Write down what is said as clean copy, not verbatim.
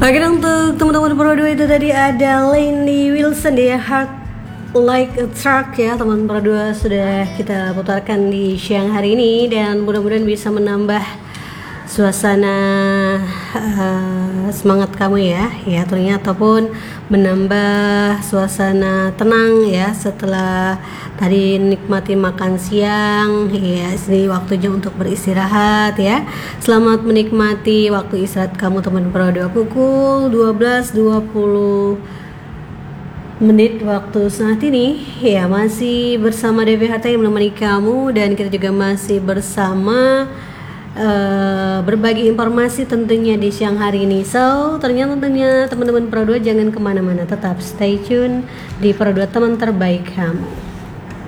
Oke, untuk teman-teman Pro 2 itu tadi ada Lainey Wilson di Heart Like a Truck ya. Teman Pro 2 sudah kita putarkan di siang hari ini dan mudah-mudahan bisa menambah suasana semangat kamu ya ternyata, ataupun menambah suasana tenang ya setelah tadi nikmati makan siang ya. Ini waktunya untuk beristirahat ya. Selamat menikmati waktu istirahat kamu teman Pro 2. Pukul 12.20 menit waktu saat ini ya, masih bersama DVHT yang menemani kamu, dan kita juga masih bersama berbagi informasi tentunya di siang hari ini. So ternyata tentunya teman-teman Pro 2 jangan kemana-mana, tetap stay tune di Pro 2 teman terbaik kamu.